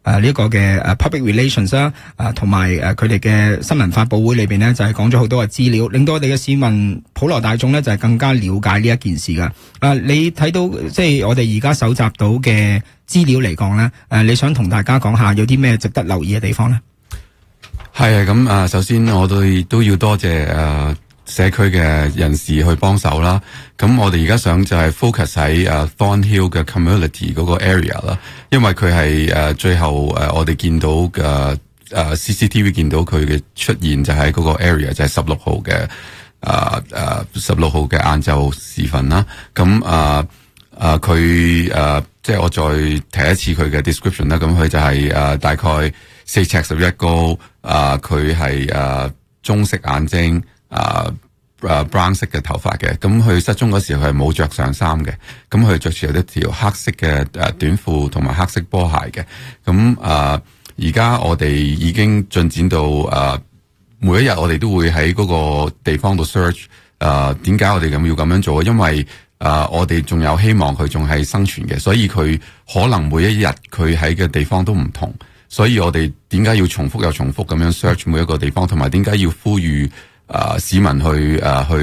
呢個嘅public relations 啦，同埋佢哋嘅新聞發佈會裏邊咧，就係講咗好多嘅資料，令到我哋嘅市民普羅大眾咧就係更加了解呢一件事噶。你睇到即係我哋而家搜集到嘅資料嚟講咧，你想同大家講下有啲咩值得留意嘅地方咧？ 係啊，咁首先我哋都要多謝社區嘅人士去幫手啦。咁我哋而家想就係 focus 喺Thorn Hill 嘅 community 嗰個 area 啦，因為佢係最後我哋見到嘅CCTV 見到佢嘅出現就喺嗰個 area， 就係16號嘅16號嘅晏晝時分啦。咁佢即係我再提一次佢嘅 description 啦。咁佢就係大概4尺11高，佢係棕色眼睛。brown 色嘅頭髮嘅，咁佢失蹤嗰時候係冇着上衫嘅，咁佢着住有一條黑色嘅短褲同埋黑色波鞋嘅，咁而家我哋已經進展到每一日我哋都會喺嗰個地方度 search， 點解我哋要咁樣做？因為我哋仲有希望佢仲係生存嘅，所以佢可能每一日佢喺嘅地方都唔同，所以我哋點解要重複又重複咁樣 search 每一個地方，同埋點解要呼籲市民去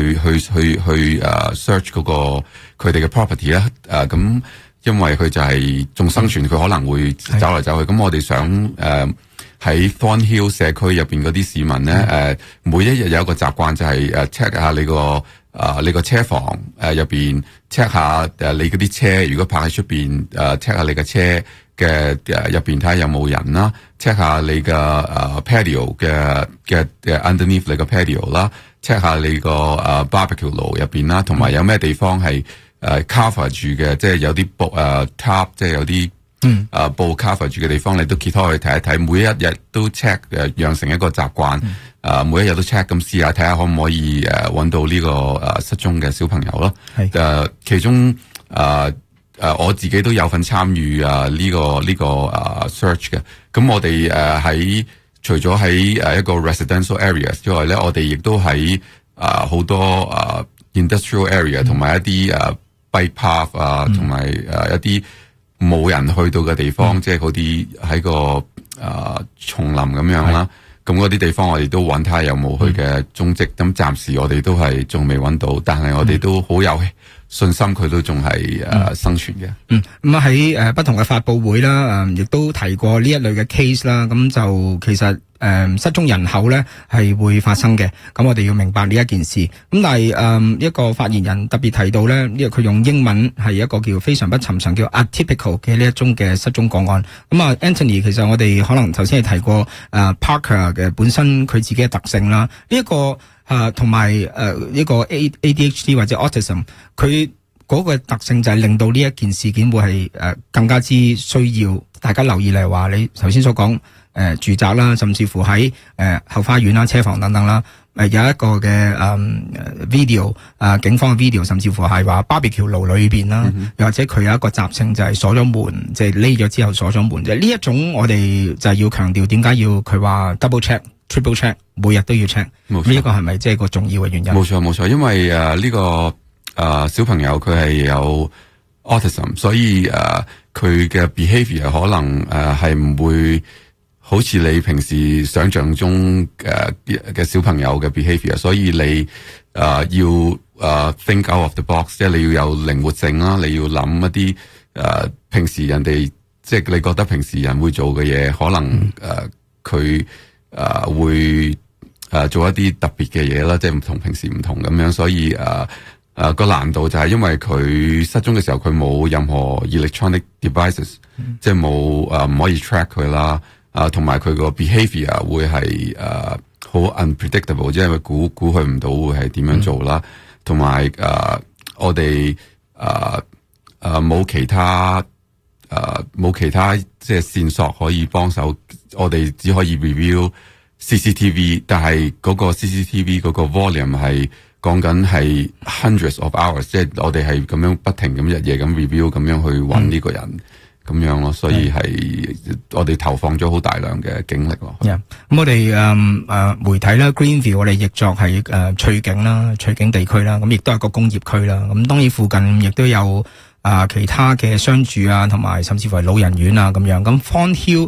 search 嗰個佢哋嘅 property 咧？咁因為佢就係仲生存，佢可能會走嚟走去。咁我哋想喺 Thorn Hill 社區入邊嗰啲市民咧，每一日有一個習慣就係check 下你個車房入邊 check 下你嗰啲車，如果泊喺出邊check 下你嘅車嘅入邊睇下有冇人啦。check 下你嘅patio 嘅 underneath 你個 patio 啦，check 下你個barbecue 爐入邊啦，同埋有咩地方係cover 住嘅，即係有啲布top， 即係有啲布 cover 住嘅地方，你都揭開去睇一睇，每一日都 check 養成一個習慣，每一日都 check， 咁試下睇下可唔可以揾到呢個失蹤嘅小朋友咯。其中我自己都有份參與呢個 search 嘅。咁我哋喺除咗喺一個 residential areas 之外咧，我哋亦都喺好多industrial area 同埋一啲bike path 同埋一啲冇人去到嘅地方，即係嗰啲喺個叢林咁樣啦。咁嗰啲地方我哋都揾睇下有冇佢嘅蹤跡。咁暫時我哋都係仲未揾到，但係我哋都好有信心佢都仲係生存嘅。 咁喺不同嘅發佈會啦，亦都提過呢一類嘅 case 啦。咁就其實失蹤人口咧係會發生嘅。咁我哋要明白呢一件事。咁但係一個發言人特別提到咧，因為佢用英文係一個叫非常不尋常，叫 atypical 嘅呢一宗嘅失蹤個案。咁Anthony 其實我哋可能頭先係提過Parker 嘅本身佢自己嘅特性啦。呢一個同埋呢個 ADHD 或者 autism， 佢嗰個特性就係令到呢一件事件會係更加之需要大家留意，例如話你頭先所講住宅啦，甚至乎喺後花園啦、車房等等啦，有一個嘅video 警方嘅 video， 甚至乎係話 barbecue 爐裏邊啦，又或者佢有一個習性就係鎖咗門，即係匿咗之後鎖咗門。即係呢一種我哋就係要強調點解要佢話 double check、triple check， 每日都要 check。呢一個係咪即係個重要嘅原因？冇錯，因為呢個小朋友佢係有 autism， 所以佢嘅 behavior 可能係唔會好似你平時想象中嘅小朋友嘅 behavior， 所以你要think out of the box， 即係你要有靈活性啦，你要諗一啲平時人哋即係你覺得平時人會做嘅嘢，可能佢會做一啲特別嘅嘢啦，即係同平時唔同咁樣，所以個難度就係因為佢失蹤嘅時候佢冇任何 electronic devices，即係冇唔可以 track 佢啦，同埋佢個 behavior 會係好 unpredictable， 即係估佢唔到會係點樣做啦，同埋我哋冇其他即係線索可以幫手，我哋只可以 review CCTV， 但係嗰個 CCTV 嗰個 volume 係講緊係 hundreds of hours， 即係我哋係咁樣不停咁日夜咁 review 咁樣去揾呢個人咁樣咯，所以係我哋投放咗好大量嘅警力咯。 咁我哋媒體啦 Greenview 我哋譯作係翠景啦，翠景地區啦，咁亦都係個工業區啦。咁當然附近亦都有其他嘅商住啊，同埋甚至乎係老人院啊咁樣。咁 Thorn Hill